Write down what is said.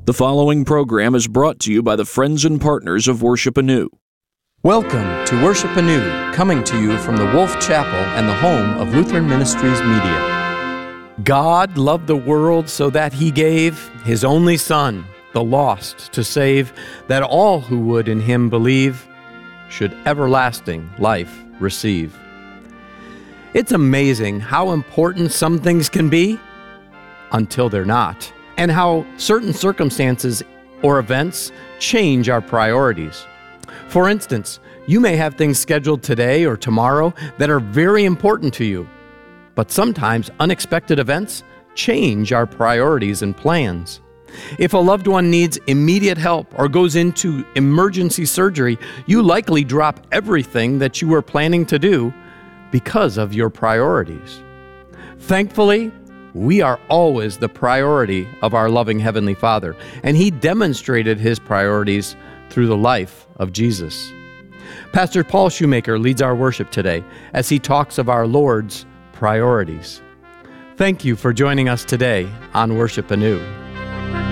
The following program is brought to you by the friends and partners of Worship Anew. Welcome to Worship Anew, coming to you from the Wolf Chapel and the home of Lutheran Ministries Media. God loved the world so that He gave His only Son, the lost, to save, that all who would in Him believe should everlasting life receive. It's amazing how important some things can be until they're not, and how certain circumstances or events change our priorities. For instance, you may have things scheduled today or tomorrow that are very important to you, but sometimes unexpected events change our priorities and plans. If a loved one needs immediate help or goes into emergency surgery, you likely drop everything that you were planning to do because of your priorities. Thankfully, we are always the priority of our loving Heavenly Father, and He demonstrated His priorities through the life of Jesus. Pastor Paul Shoemaker leads our worship today as he talks of our Lord's priorities. Thank you for joining us today on Worship Anew.